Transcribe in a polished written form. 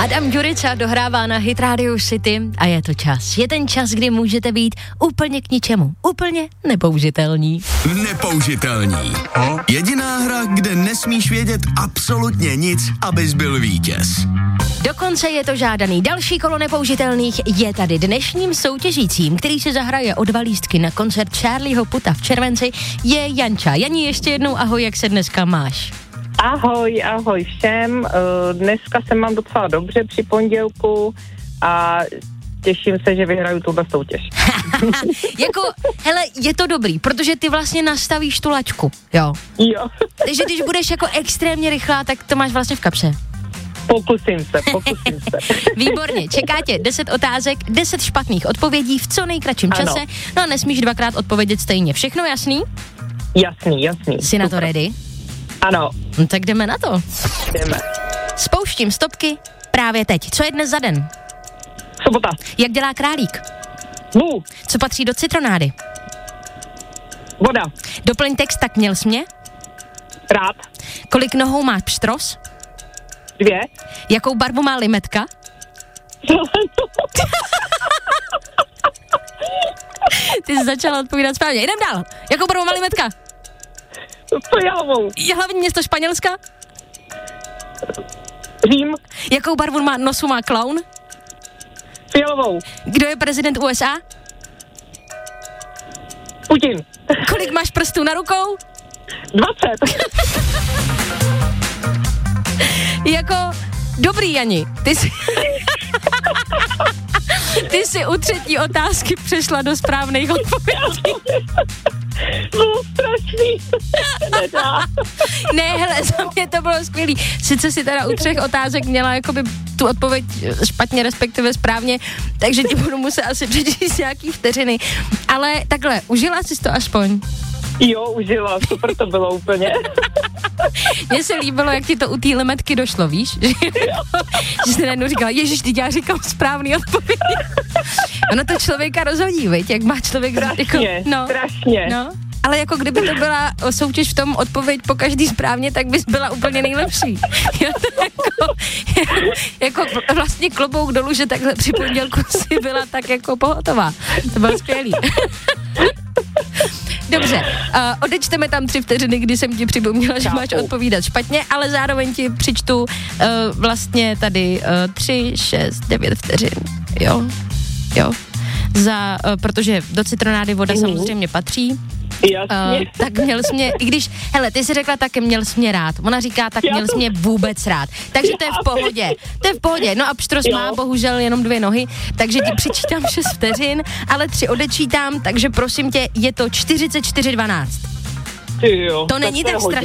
Adam Ďurica dohrává na Hit Radio City a je to čas. Je ten čas, kdy můžete být úplně k ničemu. Úplně nepoužitelní. Nepoužitelní. Jediná hra, kde nesmíš vědět absolutně nic, abys byl vítěz. Dokonce je to žádaný. Další kolo nepoužitelných je tady. Dnešním soutěžícím, který si zahraje o 2 lístky na koncert Charlieho Puta v červenci, je Janča. Janí, ještě jednou ahoj, jak se dneska máš? Ahoj všem. Dneska se mám docela dobře při pondělku a těším se, že vyhraju tuhle soutěž. Hele, je to dobrý, protože ty vlastně nastavíš tu laťku, jo? Jo. Takže když budeš jako extrémně rychlá, tak to máš vlastně v kapse. Pokusím se. Výborně, čeká tě 10 otázek, 10 špatných odpovědí v co nejkratším čase, no a nesmíš 2krát odpovědět stejně. Všechno jasný? Jasný. Jsi na to ready? Ano. No, tak jdeme na to. Jdeme. Spouštím stopky právě teď. Co je dnes za den? Sobota. Jak dělá králík? Vů. Co patří do citronády? Voda. Doplň text, tak měl jsi mě? Rád. Kolik nohou má pštros? 2. Jakou barvu má limetka? Ty jsi začala odpovídat správně. Jdem dál. Jakou barvu má limetka? Fialovou. Je hlavní město Španělska? Řím. Jakou barvu nosu má klaun? Fialovou. Kdo je prezident USA? Putin. Kolik máš prstů na rukou? 20. Jako dobrý, Jani. Ty jsi u 3. otázky přešla do správných odpovědí. No, strašný. Ne, hele, za mě to bylo skvělý. Sice si teda u 3 otázek měla jakoby tu odpověď špatně, respektive správně, takže ti budu muset asi přečíst nějaký vteřiny. Ale takhle, užila jsi to aspoň? Jo, užila, super to bylo úplně. Mně se líbilo, jak ti to u té limetky došlo, víš? Že jsi najednou říkala, ježiš, teď já říkám správný odpověď. Ono to člověka rozhodí, viď? Jak má člověk... Strašně. No. Ale jako kdyby to byla soutěž v tom odpověď po každý správně, tak bys byla úplně nejlepší. Jo, to jako vlastně klobouk dolů, že takhle při pondělku si byla tak jako pohotová. To bylo skvělý. Dobře, odečteme tam 3 vteřiny, kdy jsem ti připomněla, že máš odpovídat špatně, ale zároveň ti přičtu vlastně tady 3, 6, 9 vteřin, jo, protože do citronády voda samozřejmě patří. Jasně. Tak měl jsi mě, i když, hele, ty jsi řekla tak, měl jsi mě rád. Ona říká, tak měl jsi mě vůbec rád. Takže to je v pohodě. No a pštros má bohužel jenom 2 nohy, takže ti přičítám 6 vteřin, ale 3 odečítám, takže prosím tě, je to 44:12. Jo, to není tak strašný.